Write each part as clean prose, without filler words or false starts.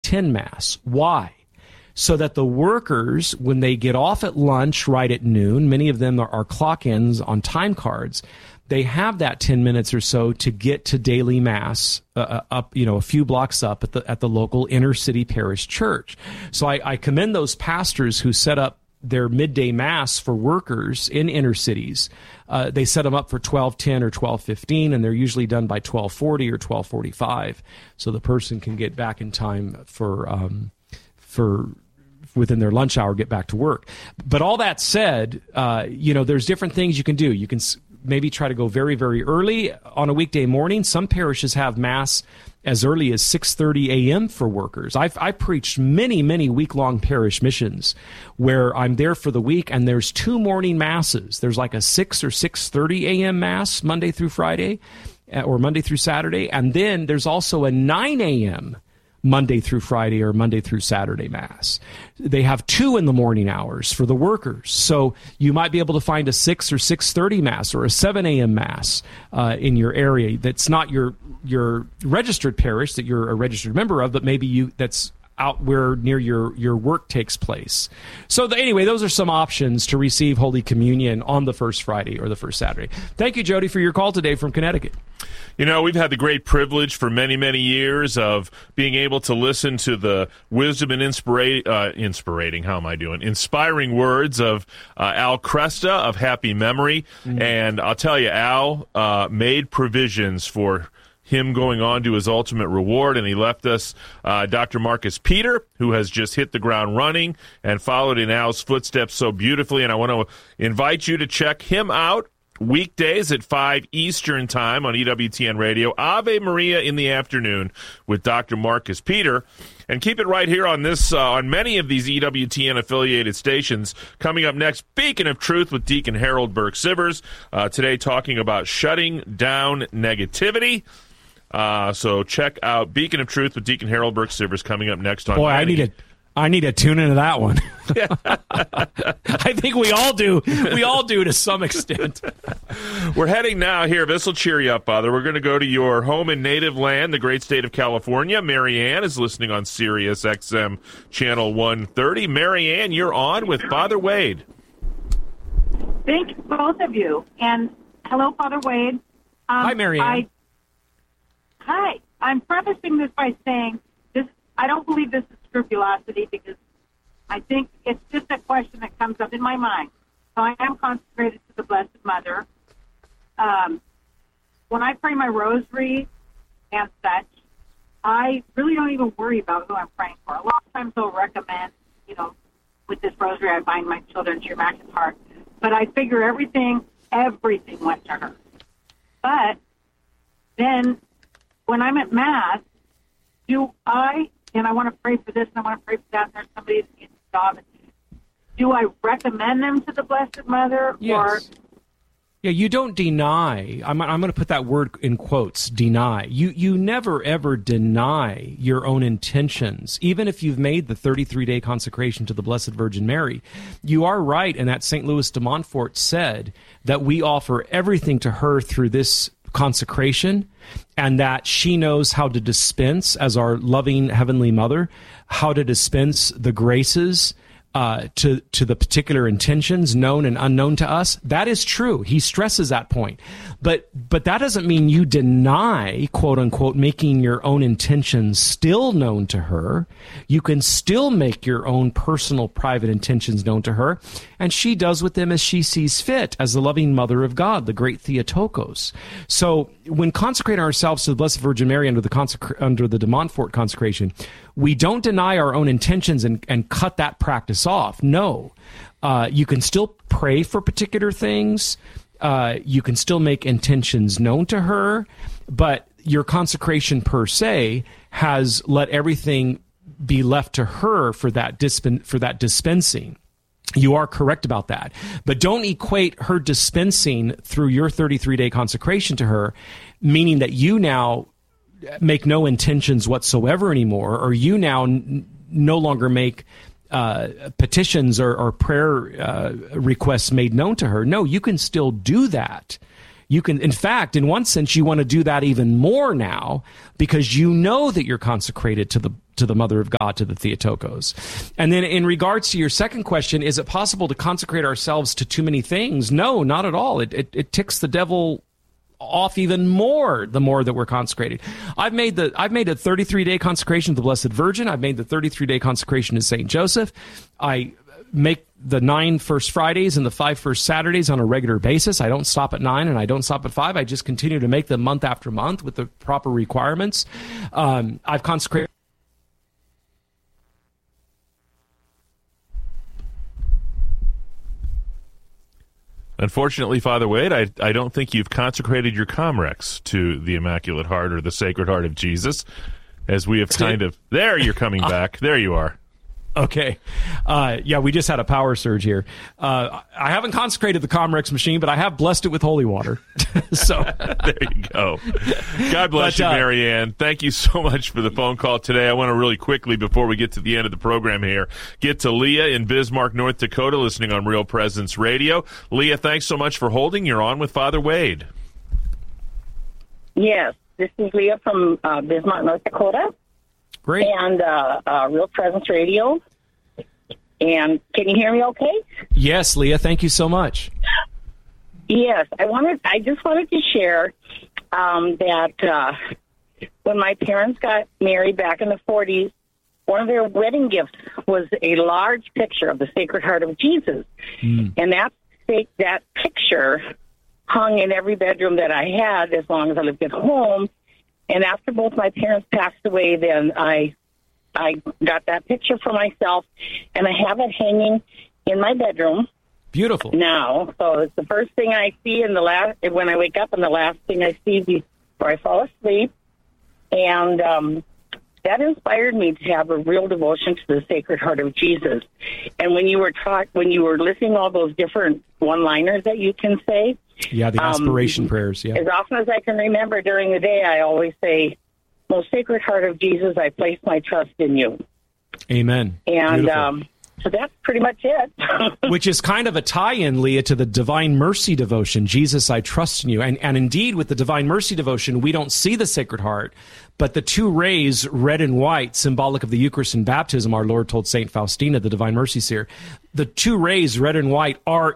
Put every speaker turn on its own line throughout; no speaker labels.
12:10 Mass. Why? So that the workers, when they get off at lunch right at noon, many of them are clock-ins on time cards, they have that 10 minutes or so to get to daily Mass up, a few blocks up at the local inner city parish church. So I commend those pastors who set up their midday Mass for workers in inner cities. They set them up for 12:10 or 12:15, and they're usually done by 12:40 or 12:45, so the person can get back in time for within their lunch hour, get back to work. But all that said, there's different things you can do. You can maybe try to go very, very early on a weekday morning. Some parishes have Mass as early as 6:30 a.m. for workers. I preached many, many week-long parish missions where I'm there for the week, and there's 2 morning Masses. There's like a 6 or 6:30 a.m. Mass Monday through Friday or Monday through Saturday, and then there's also a 9 a.m. Monday through Friday or Monday through Saturday Mass. They have 2 in the morning hours for the workers. So you might be able to find a 6 or 6:30 Mass or a 7 a.m. Mass in your area that's not your registered parish that you're a registered member of, but maybe that's out where near your work takes place. So anyway, those are some options to receive Holy Communion on the first Friday or the first Saturday. Thank you, Jody, for your call today from Connecticut.
We've had the great privilege for many, many years of being able to listen to the wisdom and inspiring words of Al Kresta of happy memory. Mm-hmm. And I'll tell you, Al made provisions for him going on to his ultimate reward, and he left us Dr. Marcus Peter, who has just hit the ground running and followed in Al's footsteps so beautifully. And I want to invite you to check him out weekdays at 5 Eastern Time on EWTN Radio, Ave Maria in the afternoon with Dr. Marcus Peter. And keep it right here on this, on many of these EWTN-affiliated stations. Coming up next, Beacon of Truth with Deacon Harold Burke-Sivers. Today talking about shutting down negativity. So check out Beacon of Truth with Deacon Harold Burke-Sivers coming up next on...
Boy, I need to tune into that one. I think we all do. We all do to some extent.
We're heading now here. This will cheer you up, Father. We're going to go to your home and native land, the great state of California. Mary Ann is listening on Sirius XM Channel 130. Mary Ann, you're on with Father Wade.
Thank both of you. And hello, Father Wade.
Hi, Mary Ann.
Hi. I'm prefacing this by saying this. I don't believe this is scrupulosity, because I think it's just a question that comes up in my mind. So I am consecrated to the Blessed Mother. When I pray my rosary and such, I really don't even worry about who I'm praying for. A lot of times I'll recommend, with this rosary I bind my children to your Immaculate Heart. But I figure everything went to her. But then when I'm at Mass, and I want to pray for this, and I want to pray for that, and there's somebody that's getting a job. Do I recommend them to the Blessed Mother?
Yes. Yeah, you don't deny. I'm going to put that word in quotes, deny. You never, ever deny your own intentions, even if you've made the 33-day consecration to the Blessed Virgin Mary. You are right in that St. Louis de Montfort said that we offer everything to her through this consecration, and that she knows how to dispense, as our loving Heavenly Mother, how to dispense the graces to the particular intentions known and unknown to us. That is true. He stresses that point. But that doesn't mean you deny, quote unquote, making your own intentions still known to her. You can still make your own personal, private intentions known to her, and she does with them as she sees fit, as the loving Mother of God, the great Theotokos. So when consecrating ourselves to the Blessed Virgin Mary under the de Montfort consecration, we don't deny our own intentions and cut that practice off. No. You can still pray for particular things. You can still make intentions known to her, but your consecration per se has let everything be left to her for that dispensing. You are correct about that. But don't equate her dispensing through your 33-day consecration to her, meaning that you now make no intentions whatsoever anymore, or you now no longer make petitions or prayer requests made known to her. No, you can still do that. You can, in fact, in one sense, you want to do that even more now because you know that you're consecrated to the Mother of God, to the Theotokos. And then in regards to your second question, is it possible to consecrate ourselves to too many things? No, not at all. It ticks the devil off even more the more that we're consecrated. I've made a 33-day consecration to the Blessed Virgin. I've made the 33-day consecration to St. Joseph. I make the 9 first Fridays and the 5 first Saturdays on a regular basis. I don't stop at 9 and I don't stop at 5. I just continue to make them month after month with the proper requirements. I've consecrated.
Unfortunately, Father Wade, I don't think you've consecrated your Comrex to the Immaculate Heart or the Sacred Heart of Jesus, as we have kind of... There, you're coming back. There you are.
Okay. Yeah, we just had a power surge here. I haven't consecrated the Comrex machine, but I have blessed it with holy water. So
there you go. God bless you, Marianne. Thank you so much for the phone call today. I want to really quickly, before we get to the end of the program here, get to Leah in Bismarck, North Dakota, listening on Real Presence Radio. Leah, thanks so much for holding. You're on with Father Wade.
Yes, this is Leah from Bismarck, North Dakota.
Great.
And Real Presence Radio. And can you hear me okay?
Yes, Leah, thank you so much.
Yes, I just wanted to share that when my parents got married back in the 40s, one of their wedding gifts was a large picture of the Sacred Heart of Jesus. And that picture hung in every bedroom that I had as long as I lived at home. And after both my parents passed away, then I got that picture for myself, and I have it hanging in my bedroom.
Beautiful.
Now, so it's the first thing I see when I wake up, and the last thing I see before I fall asleep. And that inspired me to have a real devotion to the Sacred Heart of Jesus. And when you were listing all those different one-liners that you can say.
Yeah, the aspiration prayers, yeah.
As often as I can remember during the day, I always say, Most Sacred Heart of Jesus, I place my trust in you.
Amen.
And so that's pretty much it.
Which is kind of a tie-in, Leah, to the Divine Mercy devotion, Jesus, I trust in you. And indeed, with the Divine Mercy devotion, we don't see the Sacred Heart, but the two rays, red and white, symbolic of the Eucharist and baptism, our Lord told St. Faustina, the Divine Mercy seer, the two rays, red and white, are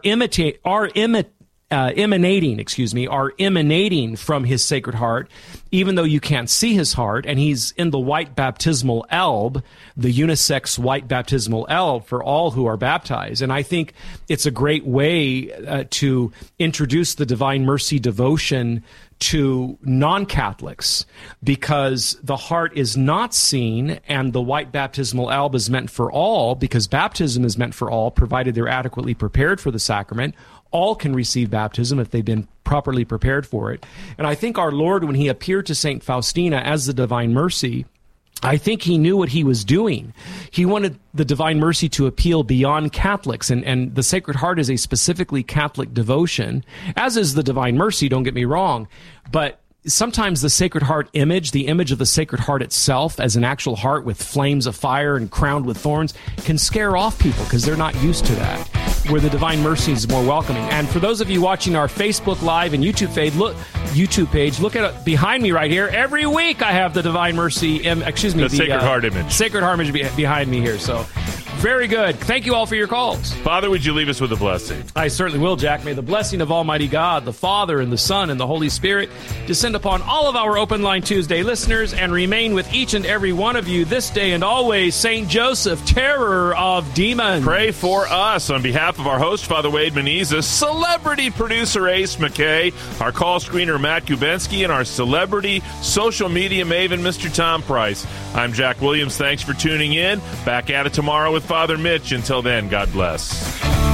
emanating from his Sacred Heart, even though you can't see his heart, and he's in the white baptismal alb, the unisex white baptismal alb for all who are baptized. And I think it's a great way to introduce the Divine Mercy devotion to non-Catholics, because the heart is not seen and the white baptismal alb is meant for all, because baptism is meant for all, provided they're adequately prepared for the sacrament. All can receive baptism if they've been properly prepared for it. And I think our Lord, when he appeared to St. Faustina as the Divine Mercy, I think he knew what he was doing. He wanted the Divine Mercy to appeal beyond Catholics, and the Sacred Heart is a specifically Catholic devotion, as is the Divine Mercy, don't get me wrong. But sometimes the Sacred Heart image, the image of the Sacred Heart itself as an actual heart with flames of fire and crowned with thorns, can scare off people because they're not used to that, where the Divine Mercy is more welcoming. And for those of you watching our Facebook Live and YouTube page, look at it behind me right here. Every week I have the Divine Mercy, the
Sacred Heart image.
Sacred Heart image behind me here. So very good. Thank you all for your calls.
Father, would you leave us with a blessing?
I certainly will, Jack. May the blessing of Almighty God, the Father, and the Son, and the Holy Spirit descend upon all of our Open Line Tuesday listeners and remain with each and every one of you this day and always. Saint Joseph, terror of demons.
Pray for us on behalf of our host, Father Wade Menezes, celebrity producer Ace McKay, our call screener Matt Kubensky, and our celebrity social media maven, Mr. Tom Price. I'm Jack Williams. Thanks for tuning in. Back at it tomorrow with Father Mitch. Until then, God bless.